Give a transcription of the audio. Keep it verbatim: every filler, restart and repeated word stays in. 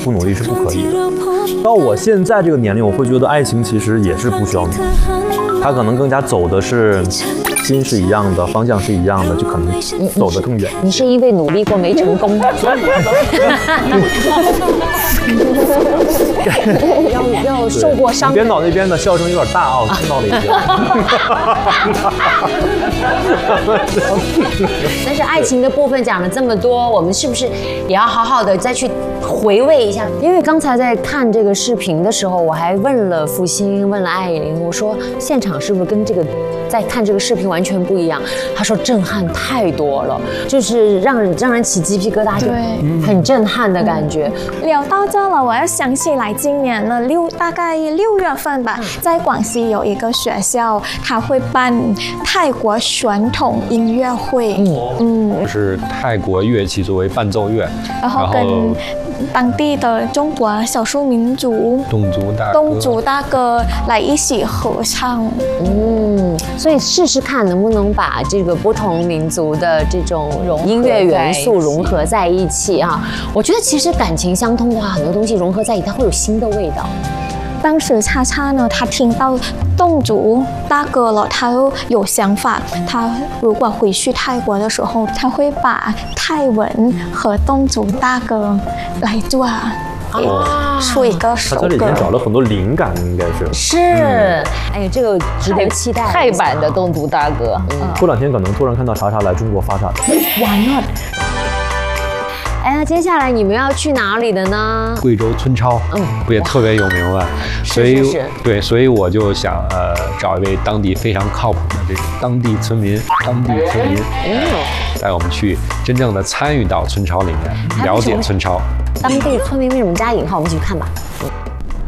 不努力是不可以的。到我现在这个年龄，我会觉得爱情其实也是不需要努力，它可能更加走的是心是一样的，方向是一样的，就可能走得更远。 你是因为努力过没成功，要要受过伤。 编导那边的笑声有点大啊，我听到了一点。 但是爱情的部分讲了这么多，我们是不是也要好好的再去回味一下？因为刚才在看这个视频的时候，我还问了付欣，问了艾琳，我说现场是不是跟这个在看这个视频完全不一样？他说震撼太多了，就是让人让人起鸡皮疙瘩，就很震撼的感觉。 聊到这了，我要想起来今年的六大概六月份吧，在广西有一个学校，他会办泰国传统音乐会， 嗯，是泰国乐器作为伴奏乐， 然后跟当地的中国少数民族侗族大侗族大哥来一起合唱。 嗯，所以试试看能不能把这个不同民族的这种音乐元素融合在一起啊！我觉得其实感情相通的话，很多东西融合在一起，它会有新的味道。 当时叉叉呢，他听到侗族大哥了，他又有想法。他如果回去泰国的时候，他会把泰文和侗族大哥来做，啊，出一个首歌。 他这里面找了很多灵感，应该是。 是，嗯、哎呀，这个值得期待。 泰版的侗族大哥， 嗯、过两天可能突然看到查查来中国发展。 Why not？哎，那接下来你们要去哪里的呢？ 贵州村超，嗯，不也特别有名吗？所以是是是对，所以我就想呃找一位当地非常靠谱的这种当地村民，当地村民，嗯，带我们去真正的参与到村超里面，了解村超。 当地村民为什么加引号？我们一起去看吧。嗯